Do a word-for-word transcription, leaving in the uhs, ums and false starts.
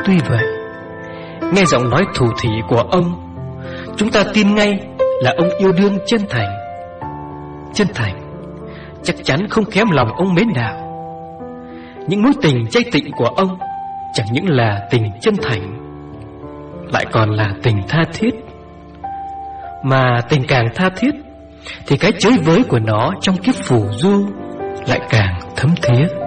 Tuy vậy, nghe giọng nói thủ thỉ của ông, chúng ta tin ngay là ông yêu đương chân thành. Chân thành chắc chắn không kém lòng ông mến đạo. Những mối tình chay tịnh của ông chẳng những là tình chân thành, lại còn là tình tha thiết. Mà tình càng tha thiết thì cái chơi với của nó trong kiếp phù du lại càng thấm thía.